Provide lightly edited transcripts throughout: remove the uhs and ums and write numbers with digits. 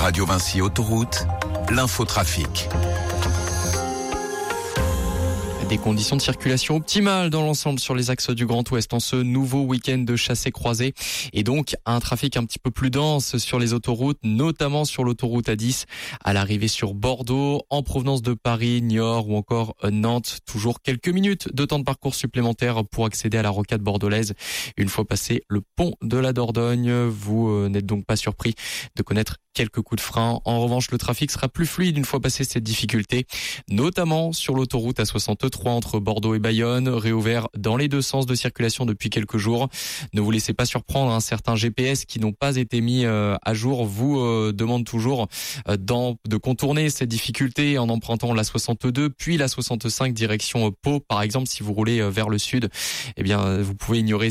Radio Vinci Autoroute, l'infotrafic. Des conditions de circulation optimales dans l'ensemble sur les axes du Grand Ouest en ce nouveau week-end de chassés-croisés et donc un trafic un petit peu plus dense sur les autoroutes, notamment sur l'autoroute A10 à l'arrivée sur Bordeaux, en provenance de Paris, Niort ou encore Nantes. Toujours quelques minutes de temps de parcours supplémentaire pour accéder à la rocade bordelaise. Une fois passé le pont de la Dordogne, vous n'êtes donc pas surpris de connaître quelques coups de frein. En revanche, le trafic sera plus fluide une fois passé cette difficulté, notamment sur l'autoroute A63 entre Bordeaux et Bayonne, réouvert dans les deux sens de circulation depuis quelques jours. Ne vous laissez pas surprendre, certains GPS qui n'ont pas été mis à jour vous demandent toujours de contourner cette difficulté en empruntant la 62 puis la 65 direction Pau. Par exemple, si vous roulez vers le sud, eh bien vous pouvez ignorer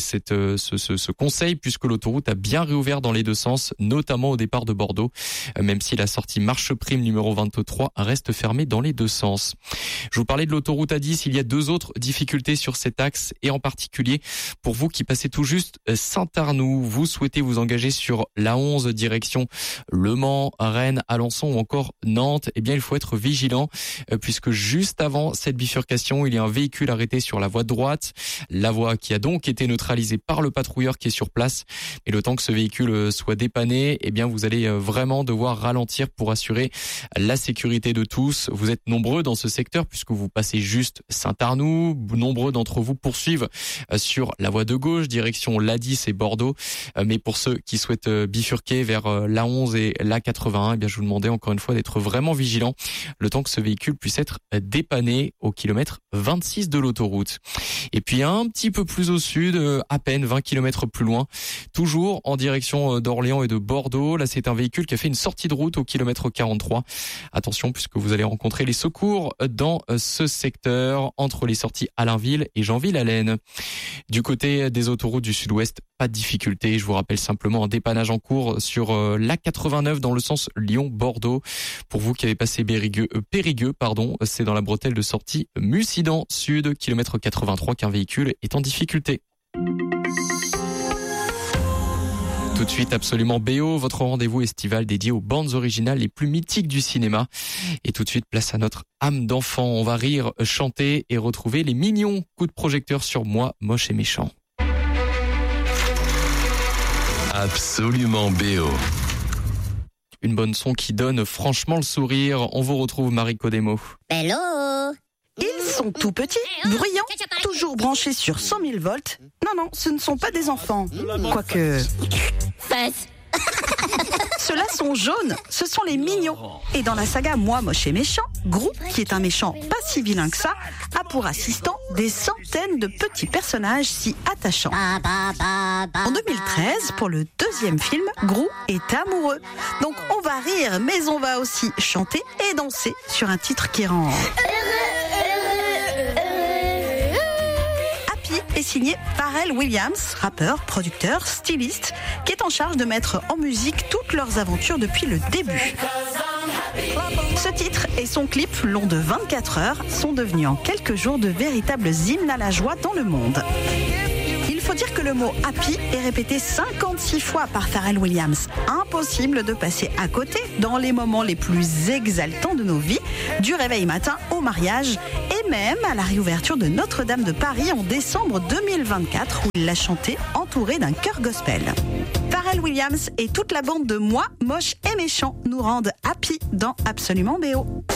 ce conseil puisque l'autoroute a bien réouvert dans les deux sens, notamment au départ de Bordeaux, même si la sortie Marche Prime numéro 23 reste fermée dans les deux sens. Je vous parlais de l'autoroute A10, il y a deux autres difficultés sur cet axe et en particulier pour vous qui passez tout juste Saint-Arnoux, vous souhaitez vous engager sur la 11 direction Le Mans, Rennes, Alençon ou encore Nantes, eh bien il faut être vigilant puisque juste avant cette bifurcation, il y a un véhicule arrêté sur la voie de droite, la voie qui a donc été neutralisée par le patrouilleur qui est sur place. Et le temps que ce véhicule soit dépanné, eh bien vous allez vraiment devoir ralentir pour assurer la sécurité de tous. Vous êtes nombreux dans ce secteur puisque vous passez juste Saint-Arnoux. Nombreux d'entre vous poursuivent sur la voie de gauche, direction l'A10 et Bordeaux. Mais pour ceux qui souhaitent bifurquer vers l'A11 et l'A81, eh bien, je vous demandais encore une fois d'être vraiment vigilant le temps que ce véhicule puisse être dépanné au kilomètre 26 de l'autoroute. Et puis un petit peu plus au sud, à peine 20 km plus loin, toujours en direction d'Orléans et de Bordeaux. Là, c'est un véhicule qui a fait une sortie de route au kilomètre 43. Attention puisque vous allez rencontrer les secours dans ce secteur entre les sorties Allainville et Janville-Allaine. Du côté des autoroutes du sud-ouest, pas de difficulté. Je vous rappelle simplement un dépannage en cours sur l'A89 dans le sens Lyon-Bordeaux. Pour vous qui avez passé Périgueux, c'est dans la bretelle de sortie Mussidan Sud, kilomètre 83, qu'un véhicule est en difficulté. Tout de suite, Absolument BO, votre rendez-vous estival dédié aux bandes originales les plus mythiques du cinéma. Et tout de suite, place à notre âme d'enfant. On va rire, chanter et retrouver les mignons coups de projecteur sur Moi, Moche et Méchant. Absolument BO. Une bonne son qui donne franchement le sourire. On vous retrouve, Marie Codemo. Hello. Ils sont tout petits, bruyants, toujours branchés sur 100 000 volts. Non, ce ne sont pas des enfants. Quoique... Fesse. Ceux-là sont jaunes, ce sont les mignons. Et dans la saga Moi, Moche et Méchant, Grou, qui est un méchant pas si vilain que ça, a pour assistant des centaines de petits personnages si attachants. En 2013, pour le deuxième film, Grou est amoureux. Donc on va rire, mais on va aussi chanter et danser sur un titre qui rend... est signé Pharrell Williams, rappeur, producteur, styliste, qui est en charge de mettre en musique toutes leurs aventures depuis le début. Ce titre et son clip, long de 24 heures, sont devenus en quelques jours de véritables hymnes à la joie dans le monde. Il faut dire que le mot happy est répété 56 fois par Pharrell Williams. Impossible de passer à côté dans les moments les plus exaltants de nos vies, du réveil matin au mariage et même à la réouverture de Notre-Dame de Paris en décembre 2024 où il l'a chanté entouré d'un chœur gospel. Pharrell Williams et toute la bande de Moi, Moche et Méchant nous rendent happy dans Absolument BO.